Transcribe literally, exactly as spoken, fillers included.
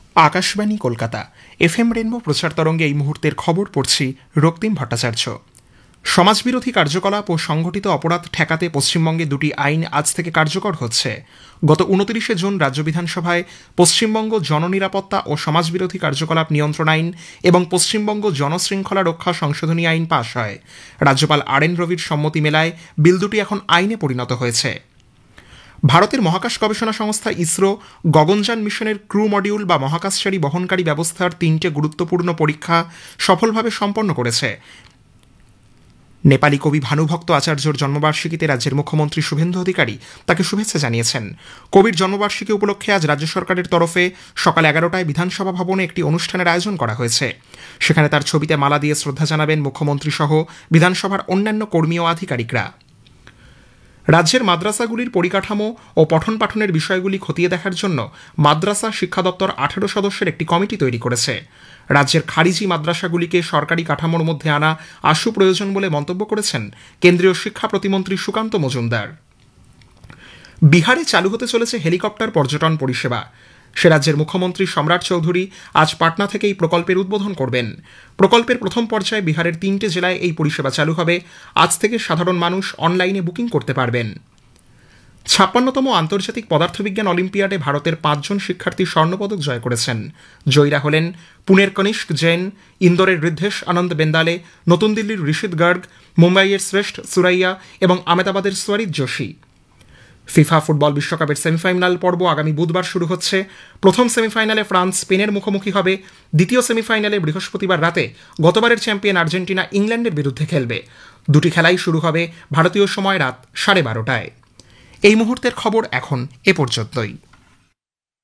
Akashvani Kolkata FM rainbow প্রচার তরঙ্গে এই মুহূর্তের খবর পড়ছি রক্তিম ভট্টাচার্য। সমাজবিরোধী কার্যকলাপ ও সংগঠিত অপরাধ ঠেকাতে পশ্চিমবঙ্গে দুটি আইন আজ থেকে কার্যকর হচ্ছে। গত উনত্রিশে জুন রাজ্য বিধানসভায় পশ্চিমবঙ্গ জননিরাপত্তা ও সমাজবিরোধী কার্যকলাপ নিয়ন্ত্রণ আইন এবং পশ্চিমবঙ্গ জনশৃঙ্খলা রক্ষা সংশোধনী আইন পাশ হয়। রাজ্যপাল আর এন রবির সম্মতি মেলায় বিল দুটি এখন আইনে পরিণত হয়েছে। ভারতের মহাকাশ গবেষণা সংস্থা ইসরো গগনযান মিশনের ক্রু মডিউল বা মহাকাশচারী বহনকারী ব্যবস্থার তিনটে গুরুত্বপূর্ণ পরীক্ষা সফলভাবে সম্পন্ন করেছে। নেপালি কবি ভানুভক্ত আচার্যর জন্মবার্ষিকীতে রাজ্যের মুখ্যমন্ত্রী শুভেন্দু অধিকারী তাকে শুভেচ্ছা জানিয়েছেন। কবির জন্মবার্ষিকী উপলক্ষে আজ রাজ্য সরকারের তরফে সকাল এগারোটায় বিধানসভা ভবনে একটি অনুষ্ঠানের আয়োজন করা হয়েছে। সেখানে তার ছবিতে মালা দিয়ে শ্রদ্ধা জানাবেন মুখ্যমন্ত্রী সহ বিধানসভার অন্যান্য কর্মী ও আধিকারিকরা। রাজ্যের মাদ্রাসাগুলির পরিকাঠামো ও পঠন পাঠনের বিষয়গুলি খতিয়ে দেখার জন্য মাদ্রাসা শিক্ষা দপ্তর আঠেরো সদস্যের একটি কমিটি তৈরি করেছে। রাজ্যের খারিজি মাদ্রাসাগুলিকে সরকারি কাঠামোর মধ্যে আনা আশু প্রয়োজন বলে মন্তব্য করেছেন কেন্দ্রীয় শিক্ষা প্রতিমন্ত্রী সুকান্ত মজুমদার। বিহারে চালু হতে চলেছে হেলিকপ্টার পর্যটন পরিষেবা। সে রাজ্যের মুখ্যমন্ত্রী সম্রাট চৌধুরী আজ পাটনা থেকে এই প্রকল্পের উদ্বোধন করবেন। প্রকল্পের প্রথম পর্যায়ে বিহারের তিনটে জেলায় এই পরিষেবা চালু হবে। আজ থেকে সাধারণ মানুষ অনলাইনে বুকিং করতে পারবেন। ছাপ্পান্নতম আন্তর্জাতিক পদার্থবিজ্ঞান অলিম্পিয়াডে ভারতের পাঁচজন শিক্ষার্থী স্বর্ণপদক জয় করেছেন। জয়ীরা হলেন পুনের কনিষ্ক জৈন, ইন্দোরের ঋদ্ধেশ আনন্দ বেন্দালে, নতুন দিল্লির ঋষিত গার্গ, মুম্বাইয়ের শ্রেষ্ঠ সুরাইয়া এবং আহমেদাবাদের সোয়ারিত যোশী। ফিফা ফুটবল বিশ্বকাপের সেমিফাইনাল পর্ব আগামী বুধবার শুরু হচ্ছে। প্রথম সেমিফাইনালে ফ্রান্স স্পেনের মুখোমুখি হবে। দ্বিতীয় সেমিফাইনালে বৃহস্পতিবার রাতে গতবারের চ্যাম্পিয়ন আর্জেন্টিনা ইংল্যান্ডের বিরুদ্ধে খেলবে। দুটি খেলাই শুরু হবে ভারতীয় সময় রাত সাড়ে বারোটায়। এই মুহূর্তের খবর এখন এ পর্যন্তই।